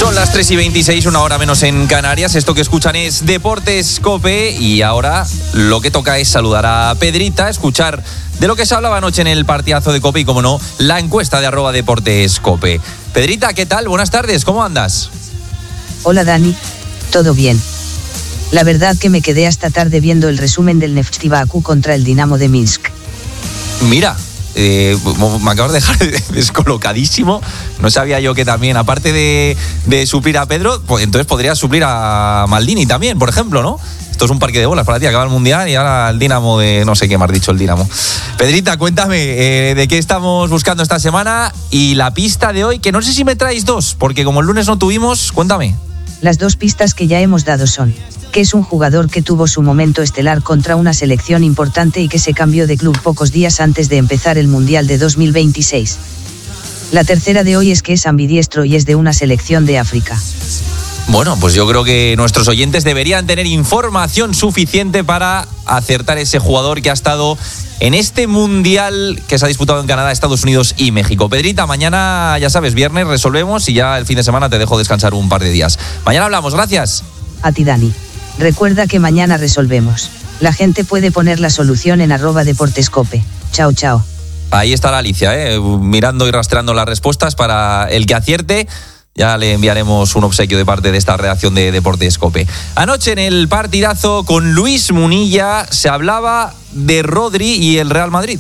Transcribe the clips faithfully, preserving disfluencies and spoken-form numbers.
Son las tres y veintiséis, una hora menos en Canarias. Esto que escuchan es Deportes COPE y ahora lo que toca es saludar a Pedrita, escuchar de lo que se hablaba anoche en el partidazo de COPE y, como no, la encuesta de arroba Deportes COPE. Pedrita, ¿qué tal? Buenas tardes, ¿cómo andas? Hola Dani, todo bien. La verdad que me quedé hasta tarde viendo el resumen del Neftchi Bakú contra el Dinamo de Minsk. Mira, eh, me acabas de dejar descolocadísimo. No sabía yo que también, aparte de, de suplir a Pedro, pues entonces podrías suplir a Maldini también, por ejemplo, ¿no? Esto es un parque de bolas para ti, acaba el Mundial y ahora el Dinamo de... no sé qué me has dicho el Dinamo. Pedrita, cuéntame, eh, ¿de qué estamos buscando esta semana? Y la pista de hoy, que no sé si me traéis dos, porque como el lunes no tuvimos, cuéntame. Las dos pistas que ya hemos dado son que es un jugador que tuvo su momento estelar contra una selección importante y que se cambió de club pocos días antes de empezar el Mundial de dos mil veintiséis. La tercera de hoy es que es ambidiestro y es de una selección de África. Bueno, pues yo creo que nuestros oyentes deberían tener información suficiente para acertar ese jugador que ha estado en este Mundial que se ha disputado en Canadá, Estados Unidos y México. Pedrita, mañana, ya sabes, viernes resolvemos y ya el fin de semana te dejo descansar un par de días. Mañana hablamos, gracias. A ti, Dani. Recuerda que mañana resolvemos. La gente puede poner la solución en arroba deportescope. Chao, chao. Ahí está la Alicia, ¿eh? mirando y rastreando las respuestas para el que acierte. Ya le enviaremos un obsequio de parte de esta redacción de Deportes COPE. Anoche en el partidazo con Luis Munilla se hablaba de Rodri y el Real Madrid.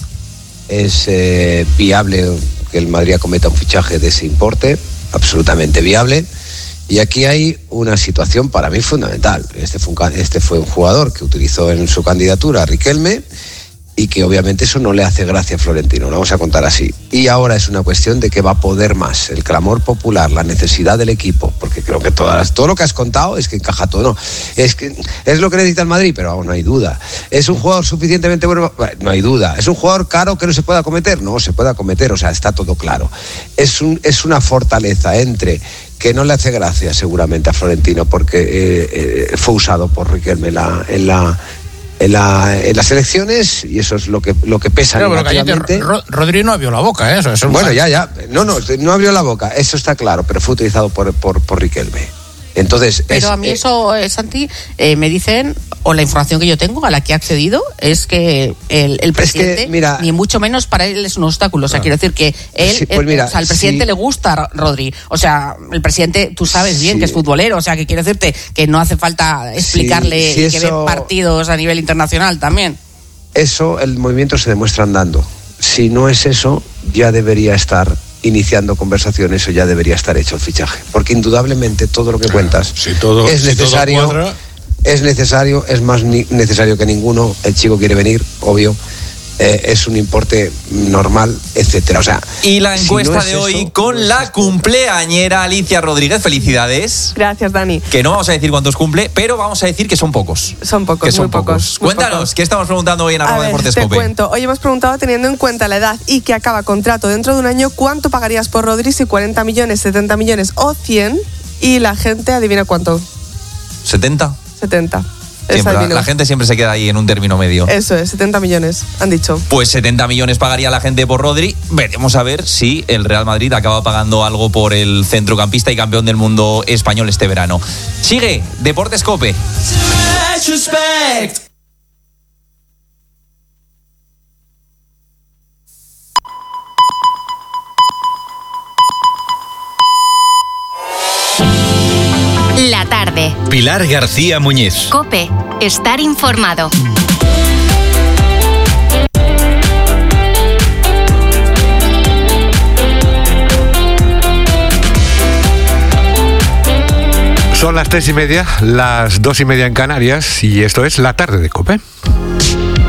Es eh, viable que el Madrid acometa un fichaje de ese importe, absolutamente viable. Y aquí hay una situación para mí fundamental. Este fue un, este fue un jugador que utilizó en su candidatura a Riquelme y que obviamente eso no le hace gracia a Florentino, lo vamos a contar así. Y ahora es una cuestión de que va a poder más, el clamor popular, la necesidad del equipo, porque creo que todas, todo lo que has contado es que encaja todo, no, es que es lo que necesita el Madrid, pero aún no hay duda. ¿Es un jugador suficientemente bueno? No hay duda. ¿Es un jugador caro que no se pueda acometer? No, se puede acometer, o sea, está todo claro. Es, un, es una fortaleza entre... que no le hace gracia seguramente a Florentino porque eh, eh, fue usado por Riquelme en la, en la En, la, en las elecciones y eso es lo que lo que pesa. Pero, negativamente. Pero Rodri no abrió la boca, ¿eh? Eso, eso bueno, ya, ya. No, no, no abrió la boca, eso está claro, pero fue utilizado por, por, por Riquelme. Entonces, pero es, a mí eh, eso, eh, Santi, eh, me dicen, o la información que yo tengo, a la que he accedido, es que el, el presidente, es que, mira, ni mucho menos para él es un obstáculo. O sea, ah, quiero decir que él, sí, pues mira, o sea, al presidente sí le gusta Rodri. O sea, el presidente, tú sabes bien sí que es futbolero, o sea, que quiero decirte que no hace falta explicarle sí, sí, que eso, ve partidos a nivel internacional también. Eso, el movimiento se demuestra andando. Si no es eso, ya debería estar iniciando conversaciones o ya debería estar hecho el fichaje, porque indudablemente todo lo que cuentas si todo, es necesario, si todo cuadra... es necesario, es más ni- necesario que ninguno. El chico quiere venir, obvio, eh, es un importe normal, etcétera. O sea, y la encuesta si no de hoy eso, con no la es cumpleañera Alicia Rodríguez. Felicidades. Gracias, Dani. Que no vamos a decir cuántos cumple, pero vamos a decir que son pocos. Son pocos, que son muy pocos. pocos. Muy Cuéntanos, pocos. ¿qué estamos preguntando hoy en arroba Deportes Te COPE? cuento, hoy hemos preguntado, teniendo en cuenta la edad y que acaba contrato dentro de un año, ¿cuánto pagarías por Rodri? Si cuarenta millones, setenta millones o cien. Y la gente adivina cuánto. ¿setenta? setenta. Siempre, la, la gente siempre se queda ahí en un término medio. Eso es, setenta millones, han dicho. Pues setenta millones pagaría la gente por Rodri. Veremos a ver si el Real Madrid acaba pagando algo por el centrocampista y campeón del mundo español este verano. Sigue Deportes COPE. La tarde. Pilar García Muñiz. COPE. Estar informado. Son las tres y media, las dos y media en Canarias y esto es La Tarde de COPE.